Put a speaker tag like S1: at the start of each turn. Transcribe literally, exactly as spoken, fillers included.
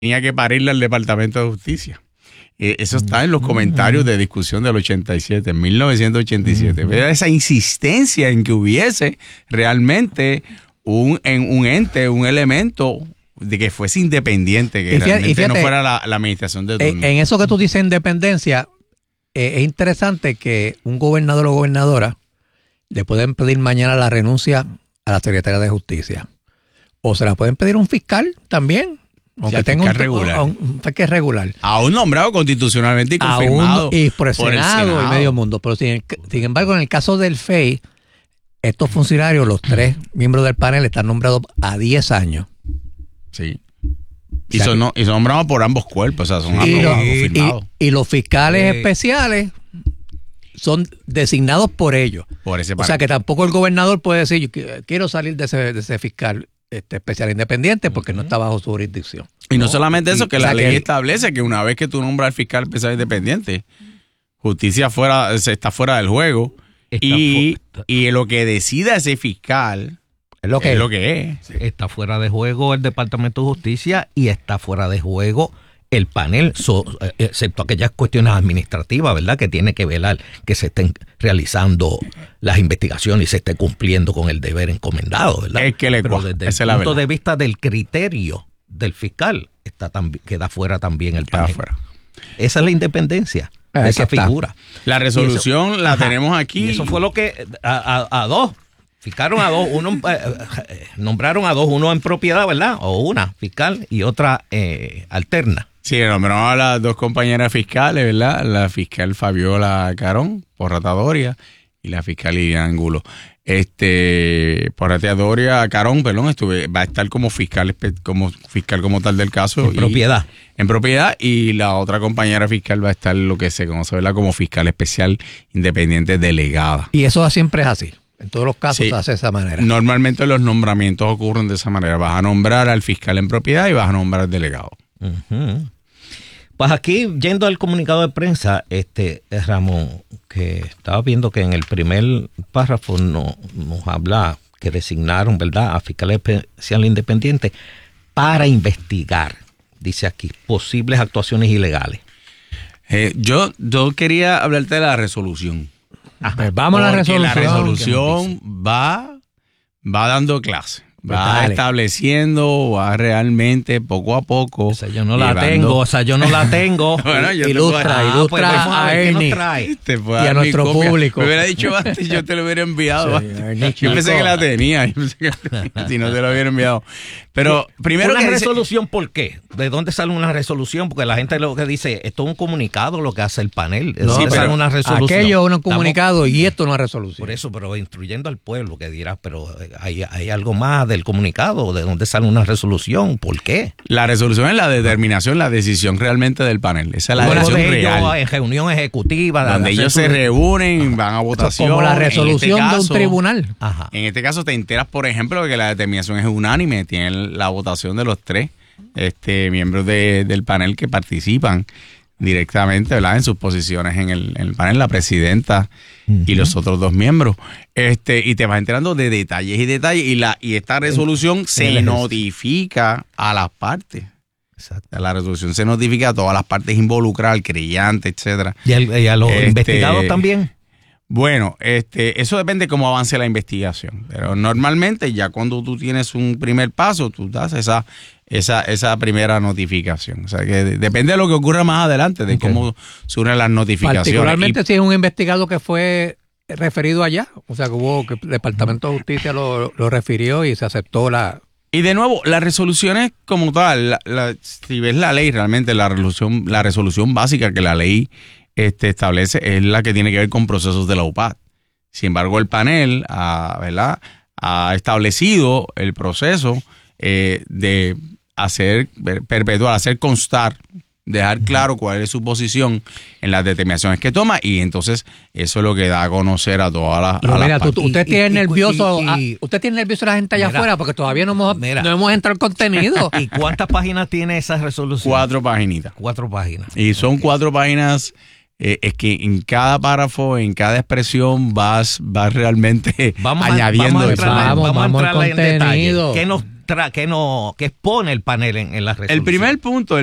S1: tenía que parirle al Departamento de Justicia. Eh, eso está en los comentarios de discusión del ochenta y siete, en mil novecientos ochenta y siete. Uh-huh. Esa insistencia en que hubiese realmente un, en un ente, un elemento de que fuese independiente, que y fíjate, realmente y fíjate, no fuera la, la administración de turno.
S2: En eso que tú dices independencia, eh, es interesante que un gobernador o gobernadora le pueden pedir mañana la renuncia a la Secretaría de Justicia. O se la pueden pedir a un fiscal también. Aunque sí, tenga un, regular. A un, un fiscal regular.
S1: A un nombrado constitucionalmente y confirmado.
S2: Un, y por el, por Senado, el Senado y medio mundo. Pero sin, sin embargo, en el caso del F E I, estos funcionarios, los tres miembros del panel, están nombrados a diez años.
S1: Sí. Y, o sea, son, no, y son nombrados por ambos cuerpos. O sea, son
S2: y,
S1: ambos
S2: los,
S1: confirmados.
S2: Y, y los fiscales sí. especiales son designados por ellos.
S1: Por ese
S2: o sea que tampoco el gobernador puede decir, yo quiero salir de ese, de ese fiscal este, especial independiente porque uh-huh. no está bajo su jurisdicción.
S1: Y no, no solamente eso,
S2: y,
S1: que la ley que establece que una vez que tú nombras al fiscal especial independiente, justicia fuera, está fuera del juego. Y, y lo que decida ese fiscal
S2: es lo que
S1: es.
S2: es.
S1: Lo que es.
S3: Sí. Está fuera de juego el Departamento de Justicia y está fuera de juego el panel, so, excepto aquellas cuestiones administrativas, ¿verdad? Que tiene que velar que se estén realizando las investigaciones y se esté cumpliendo con el deber encomendado, ¿verdad?
S1: Es que le
S3: Pero desde
S1: el
S3: punto de vista del criterio del fiscal, está también, queda fuera también el panel. Fuera. Esa es la independencia de esa figura.
S1: La resolución eso, la ajá, tenemos aquí.
S3: Y eso fue lo que a, a, a dos. Fijaron a dos, uno eh, nombraron a dos, uno en propiedad, ¿verdad? O una fiscal y otra eh, alterna.
S1: Sí, nombraron a las dos compañeras fiscales, ¿verdad? La fiscal Fabiola Carón, por Ratadoria, y la fiscal Liliana Angulo. Este, por Ratadoria Carón, perdón, estuve, va a estar como fiscal, como fiscal como tal del caso.
S3: En y, propiedad.
S1: En propiedad, y la otra compañera fiscal va a estar lo que se conoce, ¿verdad? Como fiscal especial independiente delegada.
S2: Y eso siempre es así. En todos los casos sí, se hace de esa manera.
S1: Normalmente los nombramientos ocurren de esa manera. Vas a nombrar al fiscal en propiedad y vas a nombrar al delegado.
S3: Uh-huh. Pues aquí, yendo al comunicado de prensa, este Ramón, que estaba viendo que en el primer párrafo no, nos habla que designaron, ¿verdad?, a fiscal especial independiente para investigar, dice aquí, posibles actuaciones ilegales.
S1: Eh, yo, yo quería hablarte de la resolución.
S2: Pues vamos a la resolución.
S1: La resolución va, va dando clase. Va Dale. estableciendo, va realmente poco a poco.
S3: O sea, yo no llevando... la tengo, o sea, yo no la tengo.
S1: Bueno, yo
S2: ilustra,
S1: te
S2: puedo... ilustra ah, pues a, a Ernie
S1: te
S2: y a nuestro
S1: copia.
S2: público.
S1: Me hubiera dicho antes, yo te lo hubiera enviado. Sí, Ernie, yo pensé que la tenía, yo pensé que si no te lo hubiera enviado. Pero primero
S3: ¿Una
S1: que
S3: resolución dice... por qué? ¿De dónde sale una resolución? Porque la gente lo que dice, esto es un comunicado lo que hace el panel.
S2: No,
S3: sí, sale una resolución.
S2: Aquello es un comunicado Estamos... y esto no es resolución.
S3: Por eso, pero instruyendo al pueblo que dirá, pero hay, hay algo más del comunicado. ¿De dónde sale una resolución? ¿Por qué?
S1: La resolución es la determinación, la decisión realmente del panel. Esa es la
S3: bueno,
S1: decisión
S3: de
S1: real.
S3: Ellos, en reunión ejecutiva.
S1: Donde ellos se reúnen, van a votación.
S2: Como la resolución este caso, de un tribunal.
S1: Ajá. En este caso te enteras, por ejemplo, de que la determinación es unánime. Tienen la votación de los tres este, miembros de, del panel que participan directamente, ¿verdad?, en sus posiciones en el, en el panel, la presidenta uh-huh. y los otros dos miembros. Este, y te vas enterando de detalles y detalles. Y la y esta resolución se notifica a las partes. Exacto. La resolución se notifica a todas las partes involucradas, al creyente, etcétera.
S3: ¿Y, el, y a los este, investigados también?
S1: Bueno, este, eso depende de cómo avance la investigación. Pero normalmente ya cuando tú tienes un primer paso, tú das esa, esa, esa primera notificación. O sea que depende de lo que ocurra más adelante, de okay. cómo surgen las notificaciones.
S2: Particularmente y, si es un investigado que fue referido allá, o sea que hubo que el Departamento de Justicia lo, lo refirió y se aceptó la...
S1: Y de nuevo, las resoluciones como tal, la, la, si ves la ley realmente, la resolución, la resolución básica que la ley Este, establece es la que tiene que ver con procesos de la U P A D. Sin embargo, el panel ha, ¿verdad? ha establecido el proceso eh, de hacer perpetuar, hacer constar, dejar claro cuál es su posición en las determinaciones que toma, y entonces eso es lo que da a conocer a todas las,
S2: Pero
S1: a
S2: mira,
S1: las
S2: tú, usted tiene
S3: y,
S2: nervioso,
S3: y, y,
S2: a, usted tiene nervioso a la gente allá mira, afuera porque todavía no hemos, mira, no hemos entrado en contenido.
S3: ¿Y cuántas páginas tiene esa resolución?
S1: Cuatro paginitas.
S3: Cuatro páginas.
S1: Y son okay. cuatro páginas eh, es que en cada párrafo, en cada expresión vas, vas realmente
S3: vamos a,
S1: añadiendo.
S3: Vamos a entrar,
S2: Vamos,
S3: vamos a
S2: vamos al
S3: entrar en detalle.
S2: contenido.
S3: ¿Qué nos tra, qué nos, qué expone el panel en, en la resolución?
S1: El primer punto,